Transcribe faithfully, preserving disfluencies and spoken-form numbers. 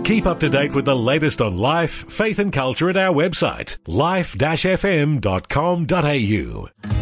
Keep up to date with the latest on life, faith and culture at our website, life dash f m dot com dot a u.